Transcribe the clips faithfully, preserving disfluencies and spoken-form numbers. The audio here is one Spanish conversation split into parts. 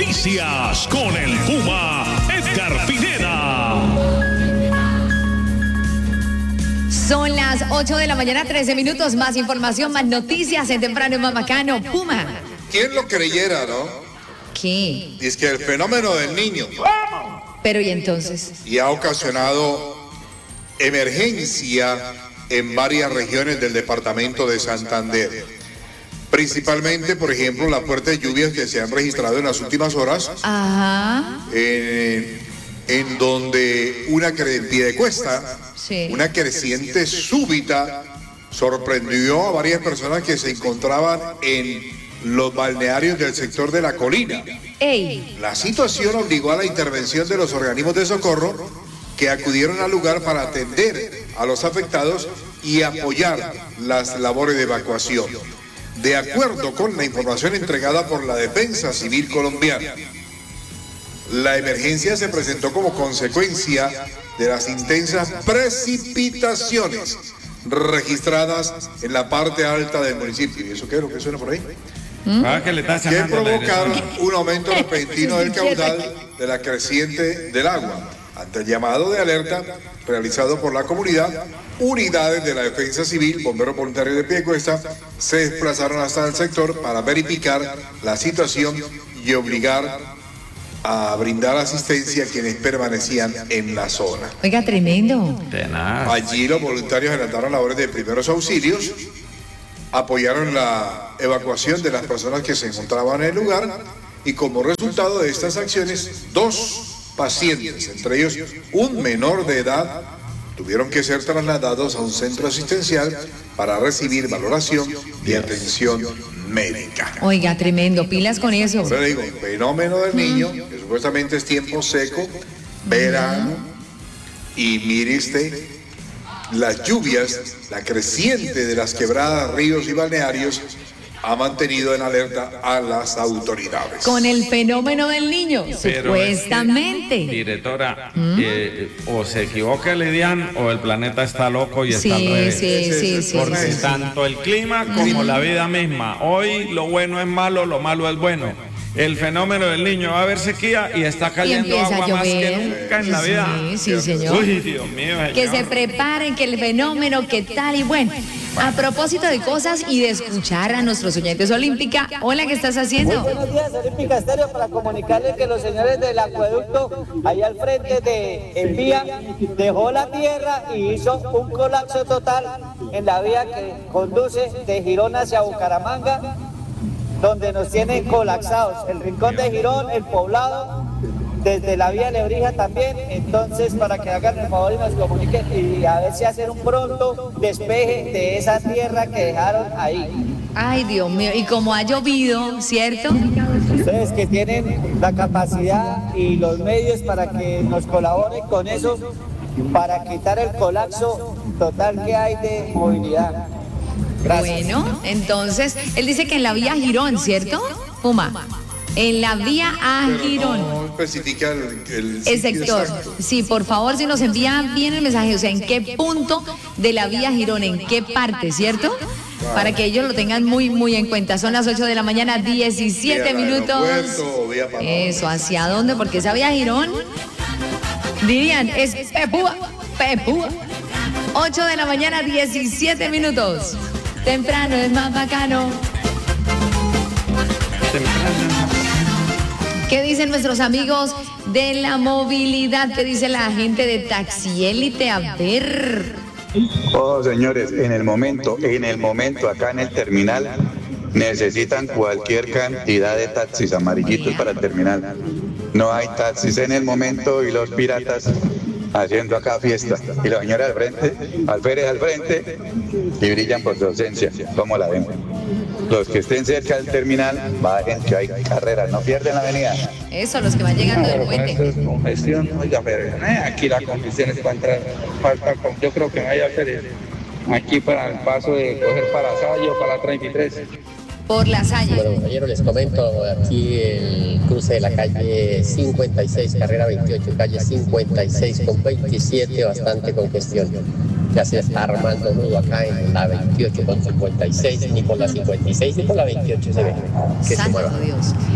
Noticias con el Puma Edgar Pineda. Son las ocho de la mañana, trece minutos. Más información, más noticias en Temprano y más Bacano. Puma. ¿Quién lo creyera, no? ¿Qué? Dice que el fenómeno del niño. Pero ¿y entonces? Y ha ocasionado emergencia en varias regiones del departamento de Santander. Principalmente, por ejemplo, las fuertes lluvias que se han registrado en las últimas horas. Ajá. En, en donde una creciente cuesta, sí. una creciente súbita, sorprendió a varias personas que se encontraban en los balnearios del sector de La Colina. Ey. La situación obligó a la intervención de los organismos de socorro que acudieron al lugar para atender a los afectados y apoyar las labores de evacuación. De acuerdo con la información entregada por la Defensa Civil colombiana, la emergencia se presentó como consecuencia de las intensas precipitaciones registradas en la parte alta del municipio. ¿Y eso qué es lo que suena por ahí? ¿Mm? Ah, que le está Que provocaron un aumento repentino del caudal de la creciente del agua. Ante el llamado de alerta realizado por la comunidad, unidades de la Defensa Civil, bomberos voluntarios de Piedecuesta, se desplazaron hasta el sector para verificar la situación y obligar a brindar asistencia a quienes permanecían en la zona. Oiga, tremendo. Allí los voluntarios adelantaron labores de primeros auxilios, apoyaron la evacuación de las personas que se encontraban en el lugar y como resultado de estas acciones, dos pacientes, entre ellos un menor de edad, tuvieron que ser trasladados a un centro asistencial para recibir valoración y atención médica. Oiga, tremendo, pilas con eso. Ahora le digo, fenómeno del niño, que supuestamente es tiempo seco, verano, y mire usted, las lluvias, la creciente de las quebradas, ríos y balnearios ha mantenido en alerta a las autoridades. Con el fenómeno del niño, Pero supuestamente. Es que, directora, ¿Mm? eh, o se equivoca Lidian o el planeta está loco y sí, está al revés. Sí, sí, sí. Porque sí, sí. tanto el clima como la vida misma, hoy lo bueno es malo, lo malo es bueno. El fenómeno del niño, va a haber sequía y está cayendo y agua más que nunca en la vida. Sí, sí, señor. Uy, Dios mío, señor. Que se preparen, que el fenómeno, que tal y bueno. A propósito de cosas y de escuchar a nuestros oyentes Olímpica, hola, ¿qué estás haciendo? Muy buenos días, Olímpica Estéreo, para comunicarles que los señores del acueducto, allá al frente de Envía, dejó la tierra y hizo un colapso total en la vía que conduce de Girón hacia Bucaramanga, donde nos tienen colapsados el rincón de Girón, el poblado, desde la vía Lebrija también. Entonces, para que hagan el favor y nos comuniquen y a ver si hacen un pronto despeje de esa tierra que dejaron ahí. Ay, Dios mío, y como ha llovido, ¿cierto? Ustedes que tienen la capacidad y los medios para que nos colaboren con eso, para quitar el colapso total que hay de movilidad. Gracias. Bueno, entonces, él dice que en la vía Girón, ¿cierto? Puma. En la vía a Pero Girón. no especifica el, el, El sector. exacto. Sí, por favor, si nos envían bien el mensaje, o sea, en qué punto de la vía Girón, en qué parte, ¿cierto? Claro. Para que ellos lo tengan muy, muy en cuenta. Son las ocho de la mañana, diecisiete minutos. Eso, ¿hacia dónde? Porque esa vía Girón, dirían, es Pepúa, Pepúa. ocho de la mañana, diecisiete minutos. Temprano es más bacano. Temprano. ¿Qué dicen nuestros amigos de la movilidad? ¿Qué dice la gente de Taxi Élite? A ver. Oh, señores, en el momento, en el momento, acá en el terminal, necesitan cualquier cantidad de taxis amarillitos para el terminal. No hay taxis en el momento y los piratas haciendo acá fiesta. Y la señora al frente, alférez al frente, y brillan por su ausencia. ¿Cómo la ven? Los que estén cerca del terminal, bajen que hay carreras, no pierden la avenida. Eso, los que van llegando del puente. Eso es congestión, oiga, pero eh, aquí la congestión es para entrar, falta, yo creo que no hay hacer aquí para el paso de coger para Sayo, para la treinta y tres. Por la Salle. Bueno, compañero, les comento aquí el cruce de la calle cincuenta y seis, carrera veintiocho, calle cincuenta y seis con veintisiete, bastante congestión. Ya se está armando nudo acá en la veintiocho con cincuenta y seis, ni por la cincuenta y seis ni por la veintiocho se ve que se mueva. Dios.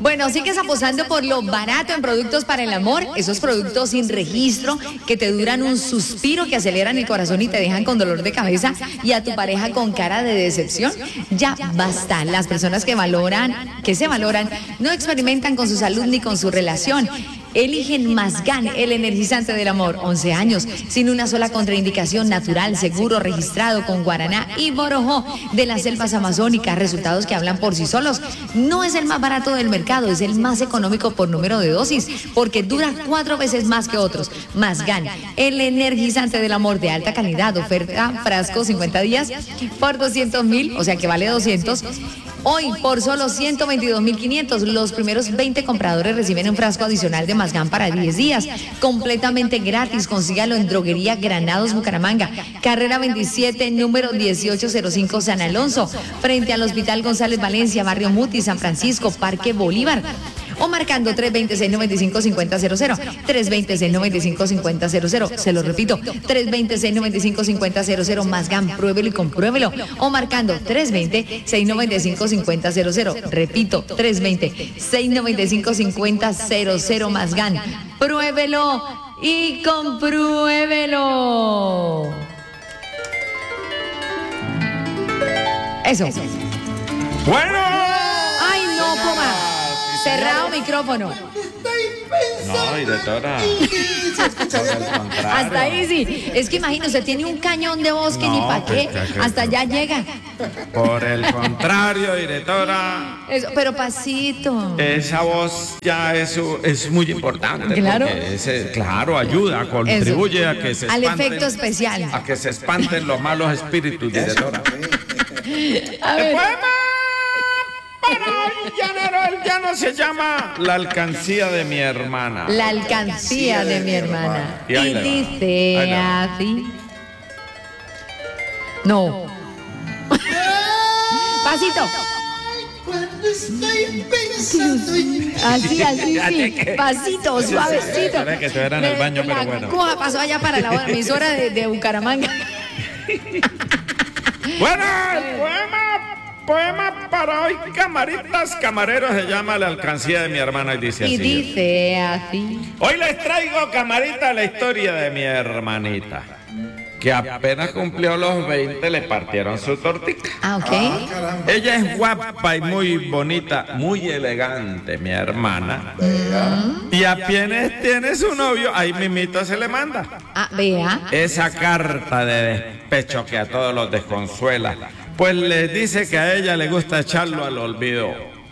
Bueno, sigues apostando por lo barato en productos para el amor, esos productos sin registro que te duran un suspiro, que aceleran el corazón y te dejan con dolor de cabeza y a tu pareja con cara de decepción. Ya basta. Las personas que valoran, que se valoran, no experimentan con su salud ni con su relación. Eligen Mazgán, el energizante del amor. once años, sin una sola contraindicación, natural, seguro, registrado con guaraná y borojó de las selvas amazónicas. Resultados que hablan por sí solos. No es el más barato del mercado, es el más económico por número de dosis, porque dura cuatro veces más que otros. Mazgán, el energizante del amor de alta calidad. Oferta frasco cincuenta días por doscientos mil, o sea que vale doscientos. Hoy, por solo ciento veintidós mil quinientos, los primeros veinte compradores reciben un frasco adicional de Mazgán para diez días, completamente gratis. Consígalo en Droguería Granados, Bucaramanga, carrera veintisiete, número dieciocho cero cinco, San Alonso, frente al Hospital González Valencia, Barrio Muti, San Francisco, Parque Bolívar. O marcando tres dos seis, nueve cinco cinco cero cero cero, tres dos seis, nueve cinco cinco cero cero, se lo repito, tres dos seis, nueve cinco cinco cero cero, Mazgán, pruébelo y compruébelo. O marcando tres dos seis, nueve cinco cinco cero cero, repito, tres dos seis, nueve cinco cinco cero cero, Mazgán, pruébelo y compruébelo. Eso. Bueno. Ay, no, Puma. Cerrado micrófono. No, directora. Hasta ahí sí. Es que imagínese, tiene un cañón de voz que No, ni pa' qué. pues, que- Hasta allá llega. Por el contrario, directora, Eso, pero pasito. esa voz ya es, es muy importante. Claro. porque ese, claro, ayuda, contribuye Eso. a que se Al espanten, efecto especial. a que se espanten los malos espíritus, directora. A ver. El poema para el llanero, el llano se llama La alcancía de mi hermana. La alcancía de mi hermana. Y ahí Y le va. dice Ahí le va. así. No. Pasito. Así, así, sí. Pasito, suavecito. Parece que estuviera en el baño, pero La bueno. coja pasó allá para la emisora de, de Bucaramanga. Bueno, el poema, poema para hoy, camaritas, camareros, se llama La alcancía de mi hermana y dice Y así. dice así. Hoy les traigo, camarita, la historia de mi hermanita, que apenas cumplió los veinte, le partieron su tortita. Ah, ok. Ella es guapa y muy bonita, muy elegante, mi hermana. Y apenas tiene su novio, ahí mimito se le manda Ah, vea. esa carta de despecho que a todos los desconsuela, pues les dice que a ella le gusta echarlo al olvido,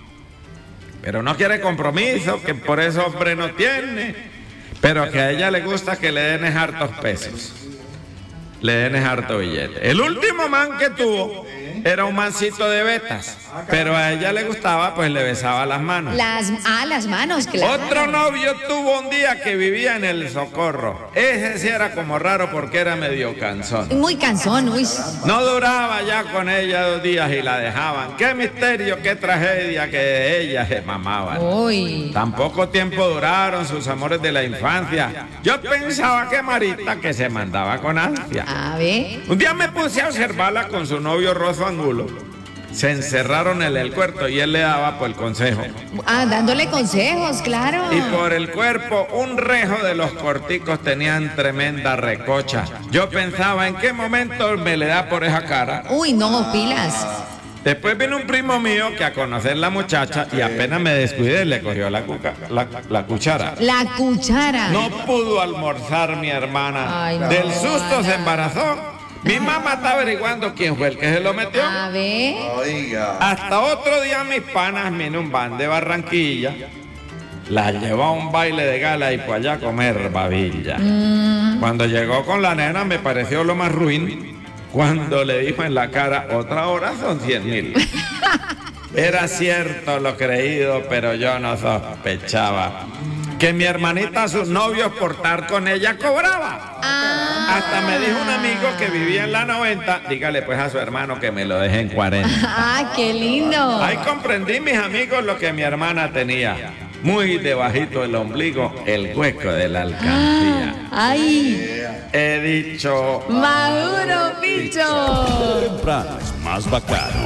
pero no quiere compromiso, que por eso hombre no tiene, pero que a ella le gusta que le den es hartos pesos, le den es harto billete. El último man que tuvo era un mancito de vetas, pero a ella le gustaba, pues le besaba las manos. Las, ah, las manos, claro. Otro novio tuvo un día que vivía en el Socorro. Ese sí era como raro porque era medio cansón. Muy cansón, uy. No duraba ya con ella dos días y la dejaban. Qué misterio, qué tragedia que ella se mamaban. Uy. Tampoco tiempo duraron sus amores de la infancia. Yo pensaba que Marita que se mandaba con ansia. A ver. Un día me puse a observarla con su novio Rosso Angulo. Se encerraron en el cuarto y él le daba por el consejo. Ah, dándole consejos, claro. Y por el cuerpo, un rejo de los corticos tenían tremenda recocha. Yo pensaba, ¿en qué momento me le da por esa cara? Uy, no, pilas. Después vino un primo mío que a conocer la muchacha y apenas me descuidé le cogió la, cuca- la, la cuchara. La cuchara. No pudo almorzar mi hermana. Ay, no. Del susto se embarazó. Mi mamá está averiguando quién fue el que se lo metió. A ver. Oiga. Hasta otro día mis panas vino un van de Barranquilla. La llevó a un baile de gala y fue allá a comer babilla. Cuando llegó con la nena me pareció lo más ruin cuando le dijo en la cara, otra hora son cien mil. Era cierto lo creído, pero yo no sospechaba que mi hermanita a sus novios por estar con ella cobraba. Ah. Hasta me dijo un amigo que vivía en la noventa, dígale pues a su hermano que me lo deje en cuarenta. Ah, qué lindo. Ahí comprendí, mis amigos, lo que mi hermana tenía. Muy debajito del ombligo, el hueco de la alcancía. Ay, He dicho... Maduro, bicho. Temprano es más bacano.